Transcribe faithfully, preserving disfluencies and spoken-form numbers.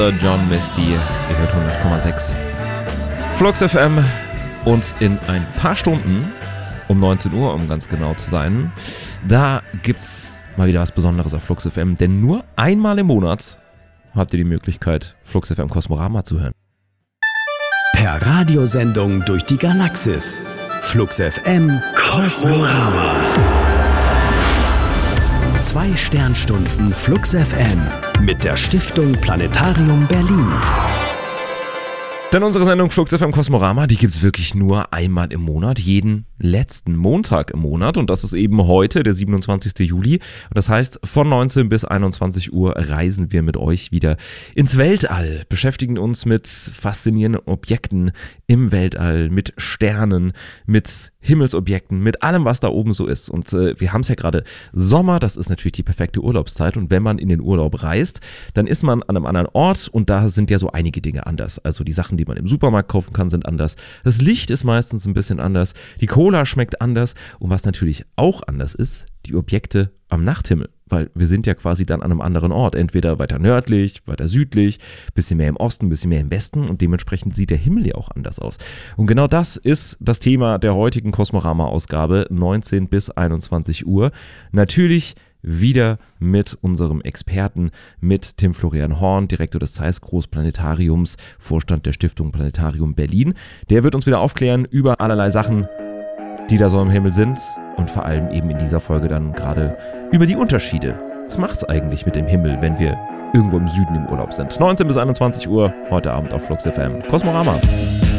John Misty, ihr hört hundert Komma sechs Flux F M und in ein paar Stunden, um neunzehn Uhr, um ganz genau zu sein, da gibt's mal wieder was Besonderes auf Flux F M, denn nur einmal im Monat habt ihr die Möglichkeit, Flux F M Kosmorama zu hören. Per Radiosendung durch die Galaxis. Flux F M Kosmorama. Zwei Sternstunden Flux F M mit der Stiftung Planetarium Berlin. Denn unsere Sendung Flux F M Kosmorama, die gibt's wirklich nur einmal im Monat, jeden letzten Montag im Monat. Und das ist eben heute, der siebenundzwanzigsten Juli. Und das heißt, von neunzehn bis einundzwanzig Uhr reisen wir mit euch wieder ins Weltall, beschäftigen uns mit faszinierenden Objekten im Weltall, mit Sternen, mit Himmelsobjekten, mit allem, was da oben so ist. Und äh, wir haben es ja gerade Sommer, das ist natürlich die perfekte Urlaubszeit. Und wenn man in den Urlaub reist, dann ist man an einem anderen Ort und da sind ja so einige Dinge anders. Also die Sachen, die man im Supermarkt kaufen kann, sind anders. Das Licht ist meistens ein bisschen anders. Die Cola schmeckt anders. Und was natürlich auch anders ist, die Objekte am Nachthimmel. Weil wir sind ja quasi dann an einem anderen Ort. Entweder weiter nördlich, weiter südlich, bisschen mehr im Osten, bisschen mehr im Westen. Und dementsprechend sieht der Himmel ja auch anders aus. Und genau das ist das Thema der heutigen Kosmorama-Ausgabe, neunzehn bis einundzwanzig Uhr. Natürlich wieder mit unserem Experten, mit Tim Florian Horn, Direktor des Zeiss Großplanetariums, Vorstand der Stiftung Planetarium Berlin. Der wird uns wieder aufklären über allerlei Sachen, die da so am Himmel sind und vor allem eben in dieser Folge dann gerade über die Unterschiede. Was macht's eigentlich mit dem Himmel, wenn wir irgendwo im Süden im Urlaub sind? neunzehn bis einundzwanzig Uhr, heute Abend auf Flux F M. Kosmorama.